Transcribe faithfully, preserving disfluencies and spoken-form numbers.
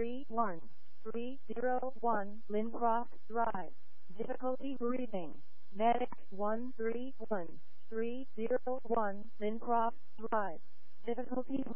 three one three zero one Lincroft Drive. Difficulty breathing. Medic one three one three zero one Lincroft Drive. Difficulty